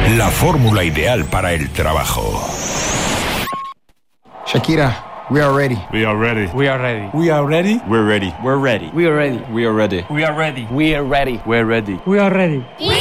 La fórmula ideal para el trabajo. Shakira, we are ready. We are ready. We are ready. We are ready. We're ready. We're ready. We are ready. We are ready. We are ready. We are ready. We're ready. We are ready.